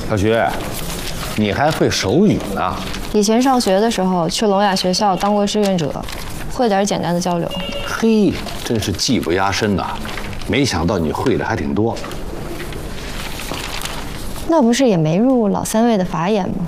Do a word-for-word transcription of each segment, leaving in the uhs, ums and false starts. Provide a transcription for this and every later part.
小徐，你还会手语呢？ 以前上学的时候去聋哑学校当过志愿者，会点简单的交流。 嘿，真是技不压身呐！没想到你会的还挺多。 那不是也没入老三位的法眼吗？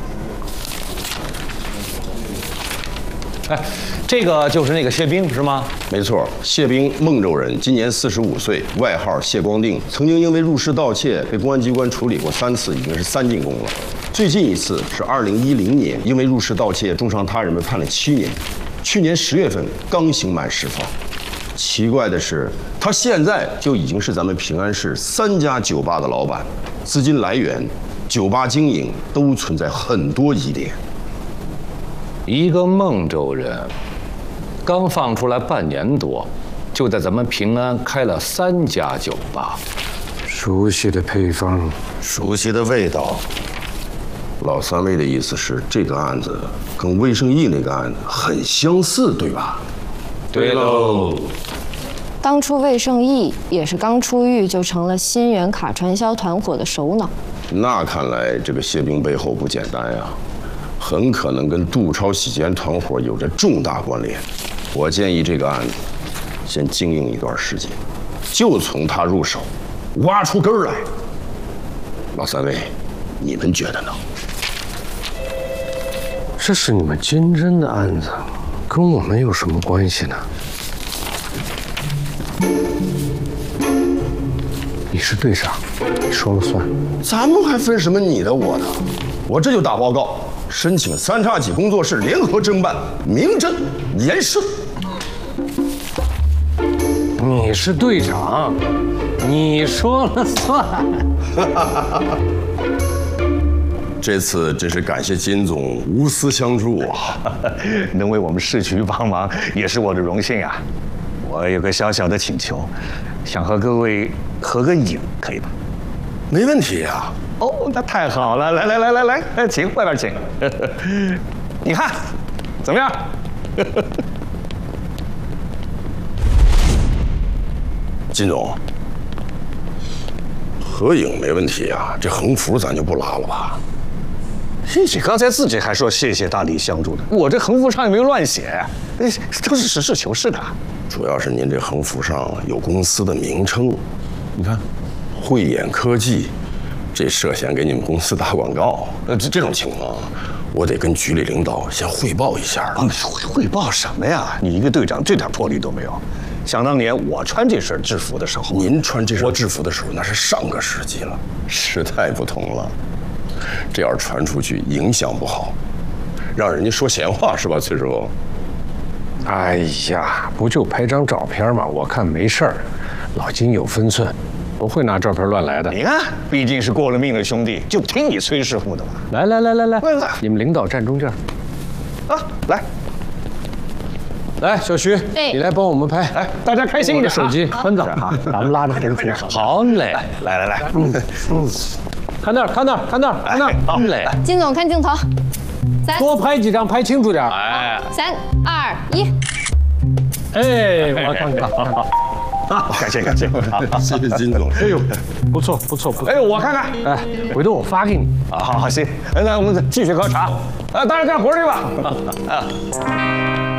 哎，这个就是那个谢兵是吗？ 没错，谢兵，孟州人，今年四十五岁，外号谢光定，曾经因为入室盗窃被公安机关处理过三次，已经是三进宫了。最近一次是二零一零年，因为入室盗窃重伤他人被判了七年，去年十月份刚刑满释放。奇怪的是，他现在就已经是咱们平安市三家酒吧的老板，资金来源、酒吧经营都存在很多疑点。 一个孟州人，刚放出来半年多，就在咱们平安开了三家酒吧。 熟悉的配方， 熟悉的味道。老三位的意思是，这个案子跟魏胜义那个案子很相似，对吧？ 对喽。 当初魏胜义也是刚出狱就成了新源卡传销团伙的首脑。 那看来这个谢兵背后不简单呀，很可能跟杜超洗钱团伙有着重大关联。我建议这个案子先经营一段时间，就从他入手，挖出根儿来。老三位，你们觉得呢？ 这是你们金针的案子，跟我们有什么关系呢？你是队长，你说了算。 咱们还分什么你的我的？我这就打报告，申请三叉戟工作室联合侦办，名侦严审。 你是队长，你说了算。 这次真是感谢金总无私相助啊！ 能为我们市局帮忙，也是我的荣幸啊。我有个小小的请求，想和各位合个影，可以吧？ 没问题呀。 哦，那太好了！来来来来来，来，请外边请。你看，怎么样？ 金总，合影没问题啊，这横幅咱就不拉了吧？ 谢谢，刚才自己还说谢谢大力相助的，我这横幅上也没有乱写，都是实事求是的。 主要是您这横幅上有公司的名称，你看，慧眼科技，这涉嫌给你们公司打广告。呃，这这种情况，我得跟局里领导先汇报一下了。 汇汇报什么呀？你一个队长这点魄力都没有。想当年我穿这身制服的时候， 您穿这身制服的时候，那是上个世纪了，时代不同了。这要是传出去，影响不好，让人家说闲话是吧，崔师傅？ 哎呀，不就拍张照片吗？我看没事儿。老金有分寸，不会拿照片乱来的。 你看，毕竟是过了命的兄弟，就听你崔师傅的吧。 来来来来来，你们领导站中间。 啊，来。 来，小徐，你来帮我们拍，来， 大家开心一点。 手机，分走，咱们拉着横幅。 好嘞， 来来来， 嗯嗯，看那儿，看那儿，看那儿，看那儿， 好嘞。 金总看镜头，三， 多拍几张，拍清楚点。 哎， 三二一， 哎，我看看， 啊，感谢感谢， 谢谢金总。 哎呦，不错不错不错。 哎，我看看， 哎，回头我发给你。 啊，好好行，那我们继续喝茶。啊，大家干活去吧。啊。